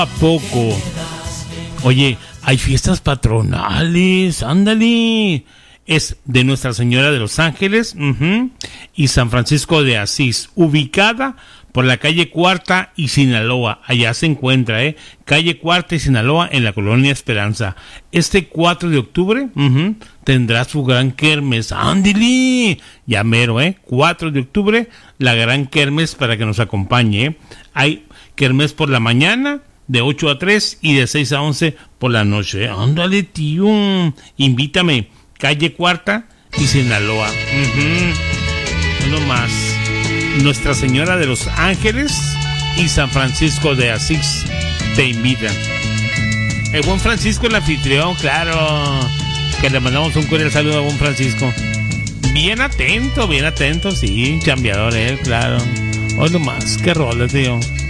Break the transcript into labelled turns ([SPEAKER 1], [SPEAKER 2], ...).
[SPEAKER 1] ¿A poco? Oye, hay fiestas patronales, ándale. Es de Nuestra Señora de los Ángeles y San Francisco de Asís, ubicada por la calle Cuarta y Sinaloa. Allá se encuentra, calle Cuarta y Sinaloa, en la colonia Esperanza. Este 4 de octubre tendrá su gran kermes. ¡Ándale! Ya mero, 4 de octubre, la gran kermes para que nos acompañe. Hay kermes por la mañana, de 8 a 3 y de 6 a 11 por la noche. Ándale, tío. Invítame. Calle Cuarta y Sinaloa. Uno más. Nuestra Señora de los Ángeles y San Francisco de Asís te invitan. El buen Francisco, el anfitrión, claro. Que le mandamos un cordial saludo a buen Francisco. Bien atento, sí. Chambeador, claro. Uno más. Qué rola, tío.